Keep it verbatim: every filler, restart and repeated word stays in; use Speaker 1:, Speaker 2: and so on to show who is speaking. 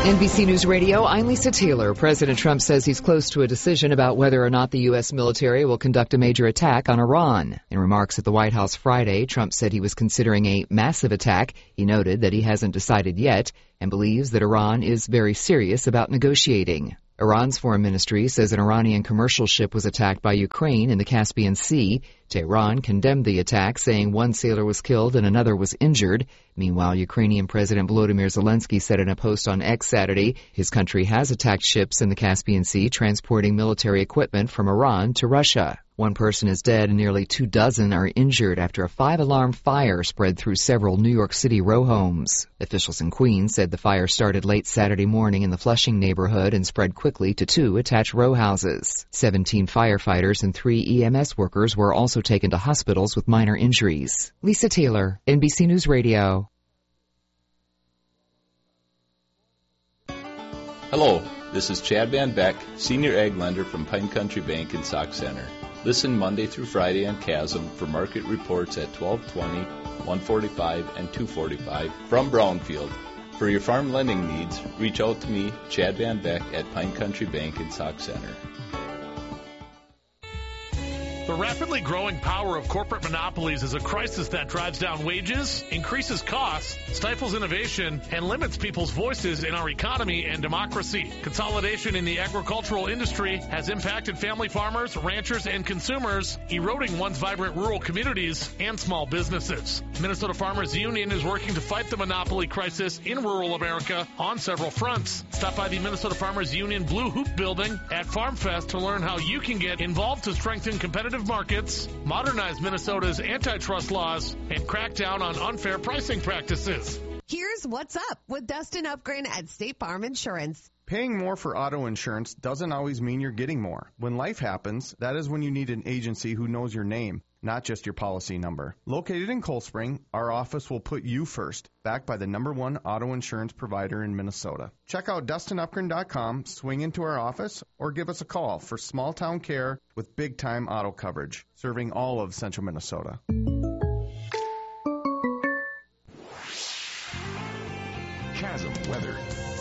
Speaker 1: N B C News Radio, I'm Lisa Taylor. President Trump says he's close to a decision about whether or not the U S military will conduct a major attack on Iran. In remarks at the White House Friday, Trump said he was considering a massive attack. He noted that he hasn't decided yet and believes that Iran is very serious about negotiating. Iran's foreign ministry says an Iranian commercial ship was attacked by Ukraine in the Caspian Sea. Tehran condemned the attack, saying one sailor was killed and another was injured. Meanwhile, Ukrainian President Volodymyr Zelensky said in a post on X Saturday his country has attacked ships in the Caspian Sea transporting military equipment from Iran to Russia. One person is dead and nearly two dozen are injured after a five-alarm fire spread through several New York City row homes. Officials in Queens said the fire started late Saturday morning in the Flushing neighborhood and spread quickly to two attached row houses. Seventeen firefighters and three E M S workers were also taken to hospitals with minor injuries. Lisa Taylor, N B C News Radio.
Speaker 2: Hello, this is Chad Van Beck, Senior Ag Lender from Pine Country Bank in Sauk Center. Listen Monday through Friday on Chasm for market reports at twelve twenty, one forty-five, and two forty-five from Brownfield. For your farm lending needs, reach out to me, Chad Van Beck, at Pine Country Bank in Sauk Center.
Speaker 3: The rapidly growing power of corporate monopolies is a crisis that drives down wages, increases costs, stifles innovation, and limits people's voices in our economy and democracy. Consolidation in the agricultural industry has impacted family farmers, ranchers, and consumers, eroding one's vibrant rural communities and small businesses. Minnesota Farmers Union is working to fight the monopoly crisis in rural America on several fronts. Stop by the Minnesota Farmers Union Blue Hoop Building at Farm Fest to learn how you can get involved to strengthen competitive markets, modernize Minnesota's antitrust laws, and crack down on unfair pricing practices.
Speaker 4: Here's what's up with Dustin Upgren at State Farm Insurance.
Speaker 5: Paying more for auto insurance doesn't always mean you're getting more. When life happens, that is when you need an agency who knows your name, not just your policy number. Located in Cold Spring, our office will put you first, backed by the number one auto insurance provider in Minnesota. Check out Dustin Upgren dot com, swing into our office, or give us a call for small town care with big time auto coverage, serving all of central Minnesota.
Speaker 6: Chasm Weather.